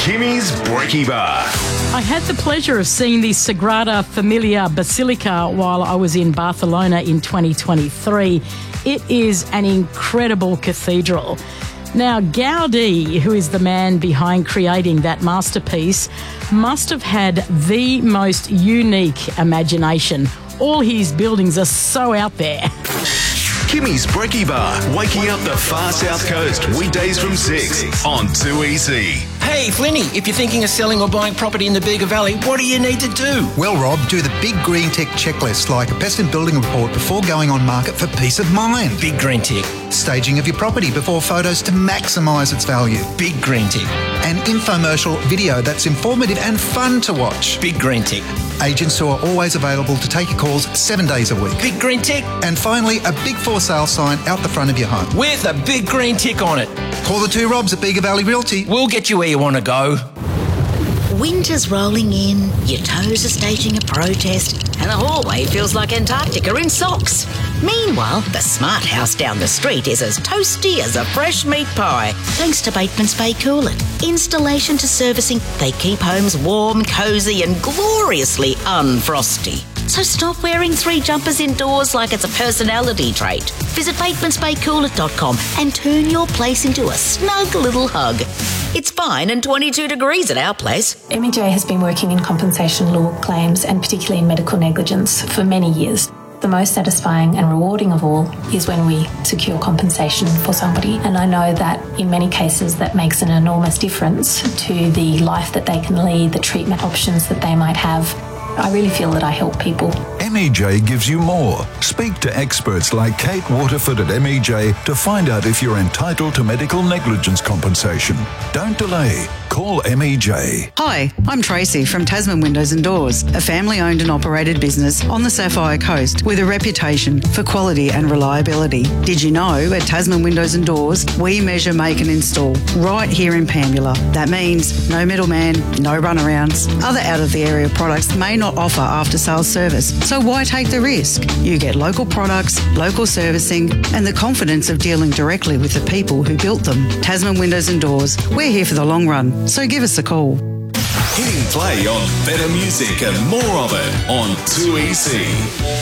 Kimmy's Brekkie Bar. I had the pleasure of seeing the Sagrada Familia Basilica while I was in Barcelona in 2023. It is an incredible cathedral. Now, Gaudi, who is the man behind creating that masterpiece, must have had the most unique imagination. All his buildings are so out there. Kimmy's Brekkie Bar, waking up the far south coast, weekdays from 6 on 2EC. Hey, Flinny, if you're thinking of selling or buying property in the Bega Valley, what do you need to do? Well, Rob, do the Big Green Tick checklist, like a pest and building report before going on market for peace of mind. Big Green Tick. Staging of your property before photos to maximise its value. Big Green Tick. An infomercial video that's informative and fun to watch. Big Green Tick. Agents who are always available to take your calls 7 days a week. Big Green Tick. And finally, a big for sale sign out the front of your home. With a big green tick on it. Call the two Robs at Bega Valley Realty. We'll get you where you want to go. Winter's rolling in, your toes are staging a protest, and the hallway feels like Antarctica in socks. Meanwhile, the smart house down the street is as toasty as a fresh meat pie, thanks to Bateman's Bay Coolant. Installation to servicing, they keep homes warm, cosy, and gloriously unfrosty. So stop wearing 3 jumpers indoors like it's a personality trait. Visit batemansbaycoolant.com and turn your place into a snug little hug. It's fine and 22 degrees at our place. MEJ has been working in compensation law claims and particularly in medical negligence for many years. The most satisfying and rewarding of all is when we secure compensation for somebody. And I know that in many cases that makes an enormous difference to the life that they can lead, the treatment options that they might have. I really feel that I help people. MEJ gives you more. Speak to experts like Kate Waterford at MEJ to find out if you're entitled to medical negligence compensation. Don't delay. Call MEJ. Hi, I'm Tracy from Tasman Windows and Doors, a family-owned and operated business on the Sapphire Coast with a reputation for quality and reliability. Did you know at Tasman Windows and Doors, we measure, make and install right here in Pambula. That means no middleman, no runarounds. Other out-of-the-area products may not offer after-sales service, so why take the risk? You get local products, local servicing and the confidence of dealing directly with the people who built them. Tasman Windows and Doors, we're here for the long run, so give us a call. Hitting play on better music and more of it on 2EC.